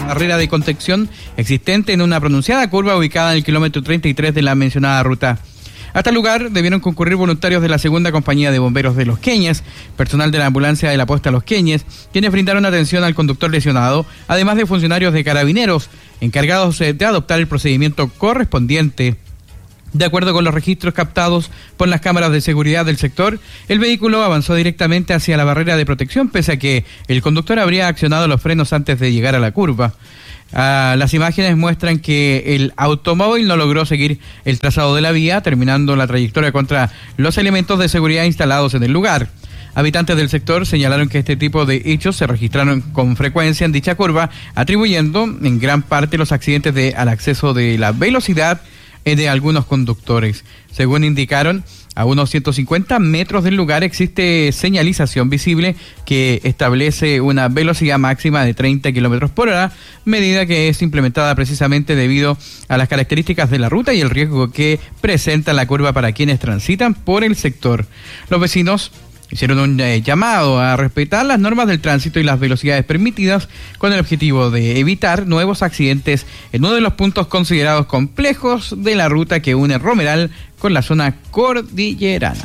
barrera de contención existente en una pronunciada curva ubicada en el kilómetro 33 de la mencionada ruta. Hasta el lugar debieron concurrir voluntarios de la segunda compañía de bomberos de Los Queñes, personal de la ambulancia de la posta Los Queñes, quienes brindaron atención al conductor lesionado, además de funcionarios de Carabineros, encargados de adoptar el procedimiento correspondiente. De acuerdo con los registros captados por las cámaras de seguridad del sector, el vehículo avanzó directamente hacia la barrera de protección, pese a que el conductor habría accionado los frenos antes de llegar a la curva. Las imágenes muestran que el automóvil no logró seguir el trazado de la vía, terminando la trayectoria contra los elementos de seguridad instalados en el lugar. Habitantes del sector señalaron que este tipo de hechos se registraron con frecuencia en dicha curva, atribuyendo en gran parte los accidentes al exceso de la velocidad de algunos conductores. Según indicaron, a unos 150 metros del lugar existe señalización visible que establece una velocidad máxima de 30 kilómetros por hora, medida que es implementada precisamente debido a las características de la ruta y el riesgo que presenta la curva para quienes transitan por el sector. Los vecinos hicieron un llamado a respetar las normas del tránsito y las velocidades permitidas con el objetivo de evitar nuevos accidentes en uno de los puntos considerados complejos de la ruta que une Romeral con la zona cordillerana.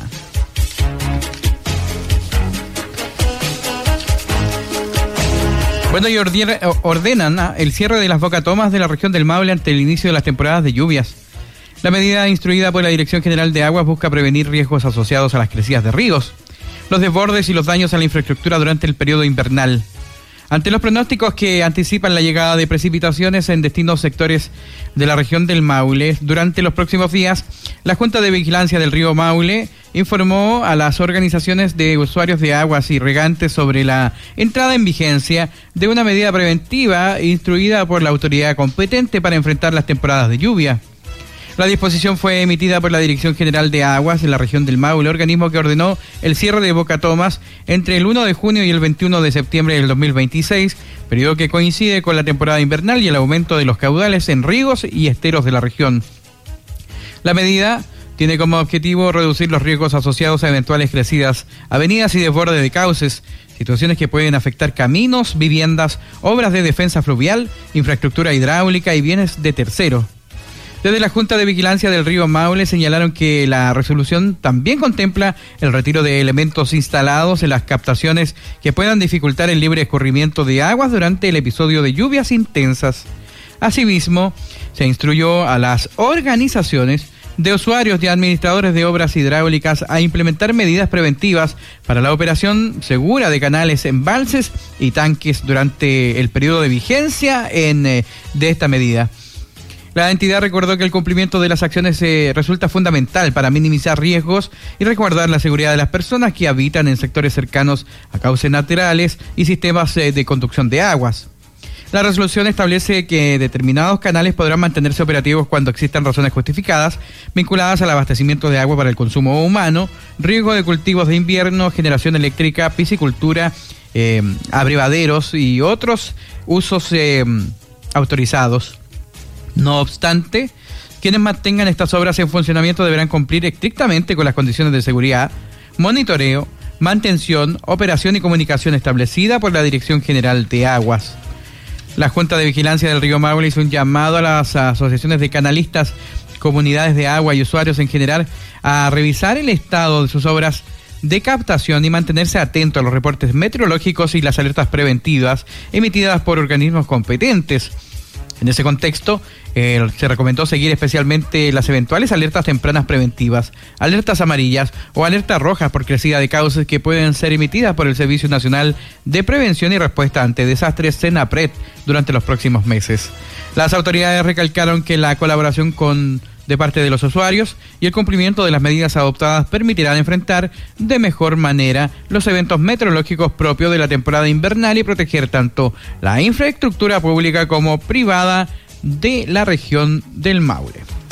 Bueno, y ordenan el cierre de las bocatomas de la región del Maule ante el inicio de las temporadas de lluvias. La medida instruida por la Dirección General de Aguas busca prevenir riesgos asociados a las crecidas de ríos, los desbordes y los daños a la infraestructura durante el periodo invernal. Ante los pronósticos que anticipan la llegada de precipitaciones en distintos sectores de la región del Maule durante los próximos días, la Junta de Vigilancia del Río Maule informó a las organizaciones de usuarios de aguas y regantes sobre la entrada en vigencia de una medida preventiva instruida por la autoridad competente para enfrentar las temporadas de lluvia. La disposición fue emitida por la Dirección General de Aguas en la región del Maule, organismo que ordenó el cierre de bocatomas entre el 1 de junio y el 21 de septiembre del 2026, periodo que coincide con la temporada invernal y el aumento de los caudales en ríos y esteros de la región. La medida tiene como objetivo reducir los riesgos asociados a eventuales crecidas, avenidas y desbordes de cauces, situaciones que pueden afectar caminos, viviendas, obras de defensa fluvial, infraestructura hidráulica y bienes de terceros. Desde la Junta de Vigilancia del Río Maule señalaron que la resolución también contempla el retiro de elementos instalados en las captaciones que puedan dificultar el libre escurrimiento de aguas durante el episodio de lluvias intensas. Asimismo, se instruyó a las organizaciones de usuarios y administradores de obras hidráulicas a implementar medidas preventivas para la operación segura de canales, embalses y tanques durante el periodo de vigencia de esta medida. La entidad recordó que el cumplimiento de las acciones resulta fundamental para minimizar riesgos y resguardar la seguridad de las personas que habitan en sectores cercanos a cauces naturales y sistemas de conducción de aguas. La resolución establece que determinados canales podrán mantenerse operativos cuando existan razones justificadas vinculadas al abastecimiento de agua para el consumo humano, riesgo de cultivos de invierno, generación eléctrica, piscicultura, abrevaderos y otros usos autorizados. No obstante, quienes mantengan estas obras en funcionamiento deberán cumplir estrictamente con las condiciones de seguridad, monitoreo, mantención, operación y comunicación establecida por la Dirección General de Aguas. La Junta de Vigilancia del Río Maule hizo un llamado a las asociaciones de canalistas, comunidades de agua y usuarios en general a revisar el estado de sus obras de captación y mantenerse atento a los reportes meteorológicos y las alertas preventivas emitidas por organismos competentes. En ese contexto, se recomendó seguir especialmente las eventuales alertas tempranas preventivas, alertas amarillas o alertas rojas por crecida de cauces que pueden ser emitidas por el Servicio Nacional de Prevención y Respuesta ante Desastres, SENAPRED, durante los próximos meses. Las autoridades recalcaron que la colaboración de parte de los usuarios y el cumplimiento de las medidas adoptadas permitirán enfrentar de mejor manera los eventos meteorológicos propios de la temporada invernal y proteger tanto la infraestructura pública como privada de la región del Maule.